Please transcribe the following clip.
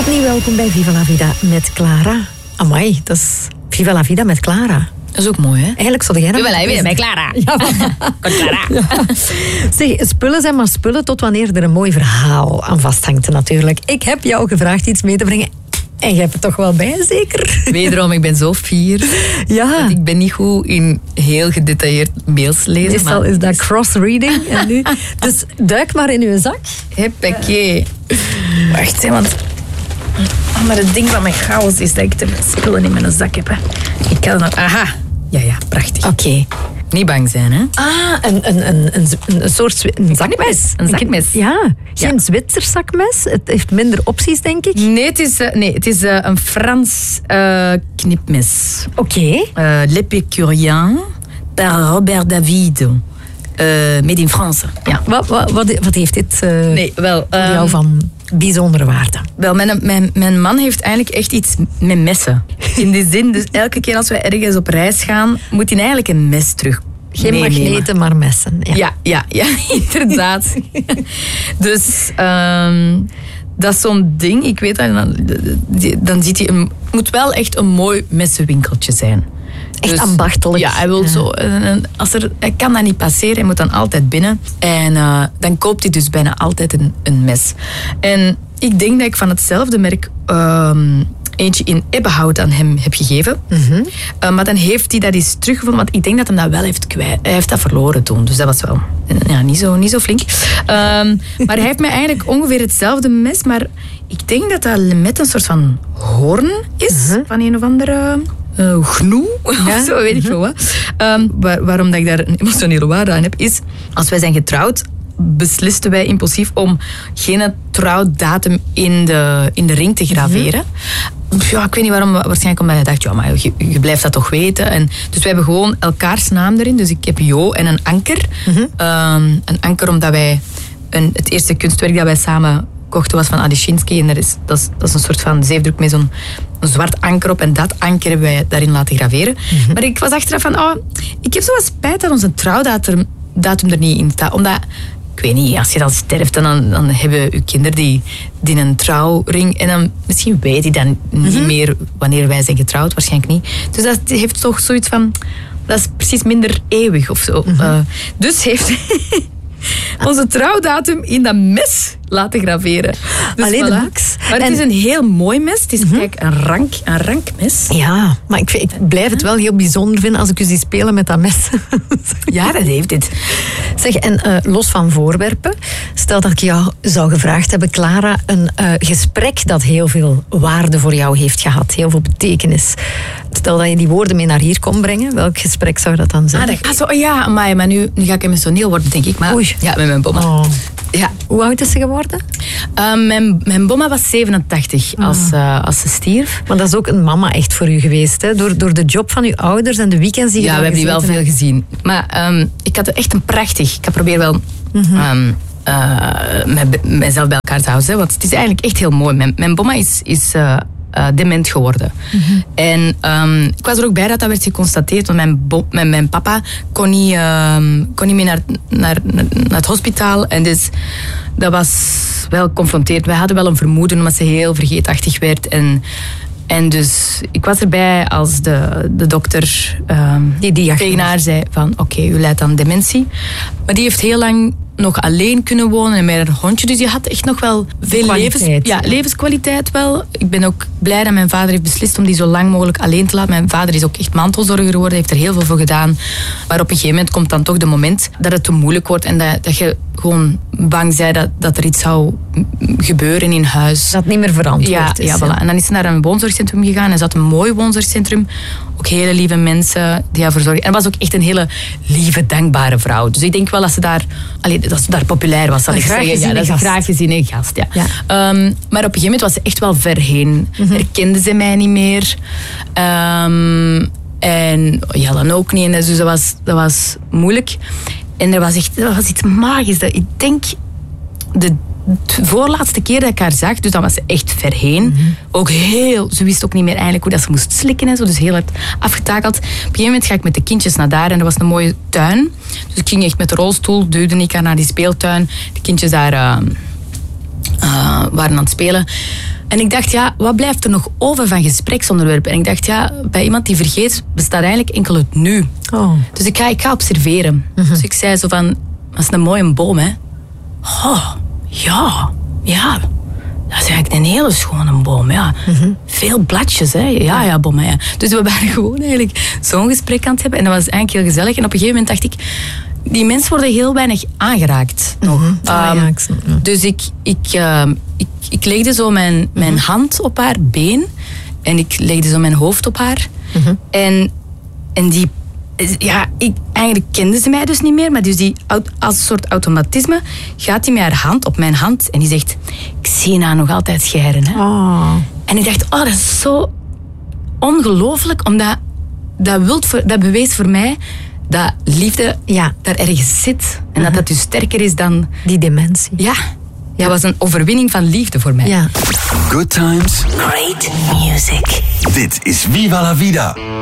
Opnieuw welkom bij Viva la Vida met Clara. Amai, dat is Viva la Vida met Clara. Dat is ook mooi, hè? Eigenlijk zou jij dat... Viva la Vida met Clara. Ja, met Clara. Ja. Zeg, spullen zijn maar spullen tot wanneer er een mooi verhaal aan vasthangt natuurlijk. Ik heb jou gevraagd iets mee te brengen. En jij hebt er toch wel bij, zeker? Wederom, ik ben zo fier. Ja. Ik ben niet goed in heel gedetailleerd mails lezen. Meestal is dat cross-reading. En nu... Dus duik maar in uw zak. Hoppakee. Wacht, hè, want... Maar het ding van mijn chaos is dat ik te veel spullen in mijn zak heb. Hè. Ik kan dat... Aha. Ja, prachtig. Oké. Niet bang zijn, hè? Een soort zakmes. Een zakmes. Ja, geen Zwitsers zakmes. Het heeft minder opties, denk ik. Nee, het is een Frans knipmes. Oké. L'Épicurien par Robert David. Made in France. Ja. Wat heeft dit voor jou van bijzondere waarde? Wel, mijn man heeft eigenlijk echt iets met messen. In die zin, dus elke keer als we ergens op reis gaan, moet hij eigenlijk een mes terug Geen meenemen. magneten, maar messen. Ja, inderdaad. Dus dat is zo'n ding. Ik weet dat, dan ziet hij... Het moet wel echt een mooi messenwinkeltje zijn. Echt ambachtelijk. Ja, hij wil zo... Hij kan dat niet passeren, hij moet dan altijd binnen. En dan koopt hij dus bijna altijd een mes. En ik denk dat ik van hetzelfde merk eentje in Ebbehout aan hem heb gegeven. Mm-hmm. Maar dan heeft hij dat eens teruggevonden, want ik denk dat hij dat wel heeft kwijt. Hij heeft dat verloren toen, dus dat was wel niet zo flink. Maar hij heeft mij eigenlijk ongeveer hetzelfde mes, maar ik denk dat dat met een soort van hoorn is, van een of andere... gnoe, of zo, weet ik veel wat. Waarom dat ik daar een emotionele waarde aan heb, is... Als wij zijn getrouwd, beslisten wij impulsief om geen trouwdatum in de ring te graveren. Ja, ik weet niet waarom. Waarschijnlijk omdat hij dacht, ja, maar je blijft dat toch weten. En dus we hebben gewoon elkaars naam erin. Dus ik heb Jo en een anker. Een anker omdat wij... Het eerste kunstwerk dat wij samen kochten was van Adishinsky. En dat is een soort van zeefdruk met zo'n zwart anker op. En dat anker hebben wij daarin laten graveren. Maar ik was achteraf van... ik heb zo wat spijt dat onze trouwdatum er niet in staat. Omdat... Ik weet niet, als je dan sterft, dan hebben uw kinderen die een trouwring. En dan misschien weet hij dan niet meer wanneer wij zijn getrouwd. Waarschijnlijk niet. Dus dat heeft toch zoiets van... Dat is precies minder eeuwig of zo. Dus heeft onze trouwdatum in dat mes laten graveren. Dus alleen voilà. de max. Maar het is een heel mooi mes. Het is kijk, een rank mes. Ja, maar ik blijf het wel heel bijzonder vinden als ik u zie spelen met dat mes. Ja, dat heeft het. Zeg, en los van voorwerpen, stel dat ik jou zou gevraagd hebben, Clara, een gesprek dat heel veel waarde voor jou heeft gehad, heel veel betekenis. Stel dat je die woorden mee naar hier kon brengen, welk gesprek zou dat dan zijn? Maar nu ga ik emotioneel worden, denk ik. Maar, ja, met mijn bomma. Oh. Ja. Hoe oud is ze geworden? Mijn bomma was 87 als ze stierf. Maar dat is ook een mama echt voor u geweest, hè? Door de job van uw ouders en de weekends die je we hebben die wel veel gezien. Maar ik had echt een prachtig... Ik probeer wel mijzelf bij elkaar te houden. Want het is eigenlijk echt heel mooi. Mijn bomma is dement geworden. En ik was er ook bij dat werd geconstateerd. Want mijn papa kon niet meer naar het hospitaal. En dus dat was wel geconfronteerd. Wij hadden wel een vermoeden omdat ze heel vergeetachtig werd. En dus ik was erbij als de dokter tegen haar zei van oké, u lijdt aan dementie. Maar die heeft heel lang nog alleen kunnen wonen en met een hondje. Dus die had echt nog wel veel levenskwaliteit wel. Ik ben ook blij dat mijn vader heeft beslist om die zo lang mogelijk alleen te laten. Mijn vader is ook echt mantelzorger geworden, heeft er heel veel voor gedaan. Maar op een gegeven moment komt dan toch de moment dat het te moeilijk wordt en dat je gewoon bang bent dat er iets zou gebeuren in huis. Dat niet meer verantwoord is. Ja, voilà. En dan is ze naar een woonzorgcentrum gegaan en ze had een mooi woonzorgcentrum. Ook hele lieve mensen die haar verzorgden. En was ook echt een hele lieve, dankbare vrouw. Dus ik denk wel dat ze daar populair was, zal ik zeggen. Ja, dat is een graag geziene gast. Ja. Maar op een gegeven moment was ze echt wel ver heen. Herkende ze mij niet meer. En Jellen ook niet. En dus dat was moeilijk. En er was iets magisch. Ik denk, de voorlaatste keer dat ik haar zag, dus dat was ze echt ver heen. Ook ze wist ook niet meer eigenlijk hoe dat ze moest slikken en zo, dus heel hard afgetakeld. Op een gegeven moment ga ik met de kindjes naar daar en er was een mooie tuin. Dus ik ging echt met de rolstoel, duwde ik haar naar die speeltuin. De kindjes daar waren aan het spelen. En ik dacht, wat blijft er nog over van gespreksonderwerpen? En ik dacht, bij iemand die vergeet, bestaat eigenlijk enkel het nu. Oh. Dus ik ga observeren. Dus ik zei zo van, dat is een mooie boom, hè. Oh, ja. Dat is eigenlijk een hele schone boom, ja. Veel bladjes, hè. Ja, bommen, ja. Dus we waren gewoon eigenlijk zo'n gesprek aan het hebben. En dat was eigenlijk heel gezellig. En op een gegeven moment dacht ik, die mensen worden heel weinig aangeraakt nog. Dus ik legde zo mijn hand op haar been. En ik legde zo mijn hoofd op haar. En die... eigenlijk kende ze mij dus niet meer, maar dus die, als een soort automatisme gaat hij met haar hand op mijn hand en die zegt, ik zie haar nog altijd scheren. Hè? Oh. En ik dacht, dat is zo ongelooflijk, omdat dat bewees voor mij dat liefde daar ergens zit en dat dus sterker is dan... Die dementie. Ja. Dat was een overwinning van liefde voor mij. Good times. Great music. Dit is Viva la Vida.